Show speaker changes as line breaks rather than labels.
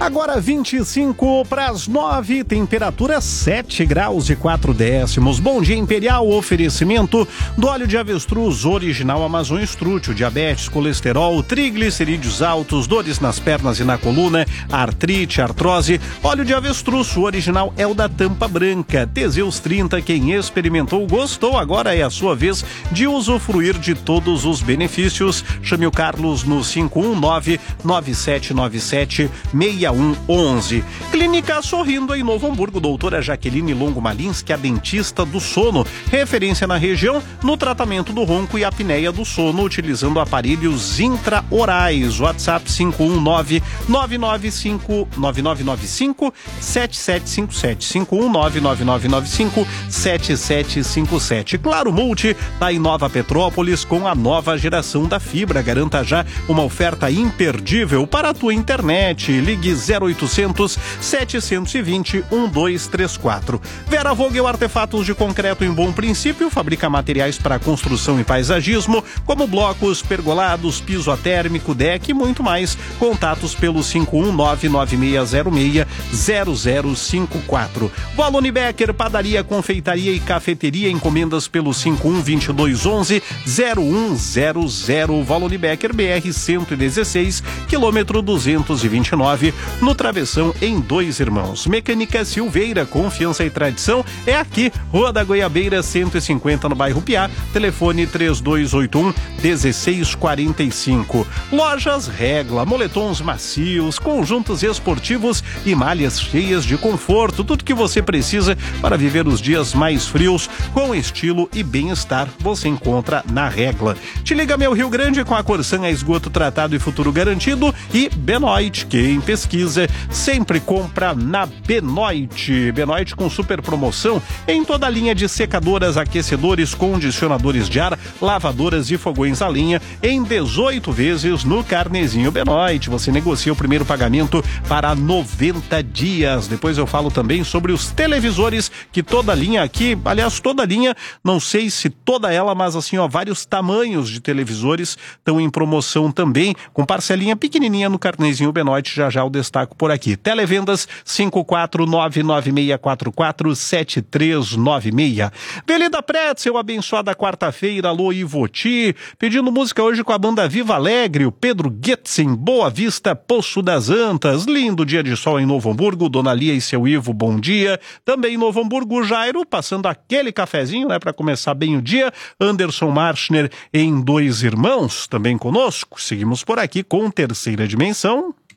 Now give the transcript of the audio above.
Agora 25 para as 9, temperatura 7 graus e 4 décimos. Bom dia, Imperial, oferecimento do óleo de avestruz original Amazon Estrútil, diabetes, colesterol, triglicerídeos altos, dores nas pernas e na coluna, artrite, artrose. Óleo de avestruz, o original é o da tampa branca. Teseus 30, quem experimentou gostou, agora é a sua vez de usufruir de todos os benefícios. Chame o Carlos no 519-9797-6111. Clínica Sorrindo em Novo Hamburgo, doutora Jaqueline Longo Malinski, a dentista do sono, referência na região no tratamento do ronco e apneia do sono, utilizando aparelhos intraorais. WhatsApp 519-9995-7757, 519-9995-7757. Claro Multi, tá em Nova Petrópolis com a nova geração da fibra. Garanta já uma oferta imperdível para a tua internet. Ligue 0800 720 1234. Vera Vogel Artefatos de Concreto em Bom Princípio fabrica materiais para construção e paisagismo, como blocos, pergolados, piso atérmico, deck e muito mais. Contatos pelo 51996060054. Valone Becker, padaria, confeitaria e cafeteria, encomendas pelo 512211-0100. Valone Becker, BR 116, quilômetro 229, no Travessão, em Dois Irmãos. Mecânica Silveira, confiança e tradição é aqui, Rua da Goiabeira 150, no bairro Piá, telefone 3281-1645. Lojas Regla, moletons macios, conjuntos esportivos e malhas cheias de conforto, tudo que você precisa para viver os dias mais frios com estilo e bem-estar, você encontra na Regla. Te liga, meu Rio Grande, com a Corsan, a esgoto tratado e futuro garantido, e Benoit, quem pesquisa sempre compra na Benoit. Benoit com super promoção em toda a linha de secadoras, aquecedores, condicionadores de ar, lavadoras e fogões a lenha em 18 vezes no carnezinho Benoit. Você negocia o primeiro pagamento para 90 dias. Depois eu falo também sobre os televisores, que toda a linha aqui, aliás, toda a linha, não sei se toda ela, mas assim, ó, vários tamanhos de televisores estão em promoção também, com parcelinha pequenininha no carnezinho Benoit. Já já eu destaco por aqui. Televendas 54996447396. Velida Pretzel, abençoada quarta-feira. Alô, Ivoti, pedindo música hoje com a banda Viva Alegre, o Pedro Guetzin, Boa Vista, Poço das Antas. Lindo dia de sol em Novo Hamburgo. Dona Lia e seu Ivo, bom dia. Também em Novo Hamburgo, Jairo, passando aquele cafezinho, né, para começar bem o dia. Anderson Marschner em Dois Irmãos, também conosco. Seguimos por aqui com Terceira Dimensão.